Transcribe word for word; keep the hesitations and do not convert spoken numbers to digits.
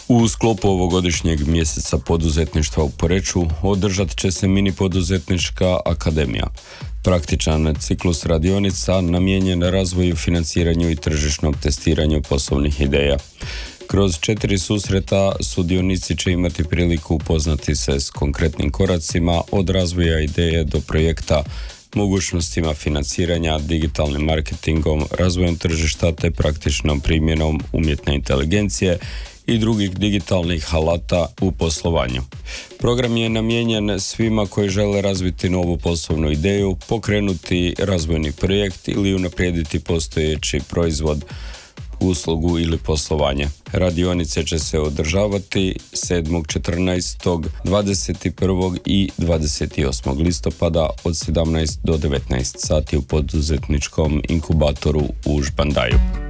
U sklopu ovogodišnjeg mjeseca poduzetništva u Poreču održat će se mini poduzetnička akademija. Praktičan ciklus radionica namijenjen razvoju, financiranju i tržišnom testiranju poslovnih ideja. Kroz četiri susreta sudionici će imati priliku upoznati se s konkretnim koracima od razvoja ideje do projekta, mogućnostima financiranja, digitalnim marketingom, razvojem tržišta te praktičnom primjenom umjetne inteligencije i drugih digitalnih alata u poslovanju. Program je namijenjen svima koji žele razviti novu poslovnu ideju, pokrenuti razvojni projekt ili unaprijediti postojeći proizvod, uslugu ili poslovanje. Radionice će se održavati sedmog, četrnaestog, dvadeset prvog i dvadeset osmog listopada od sedamnaest do devetnaest sati u poduzetničkom inkubatoru u Žbandaju.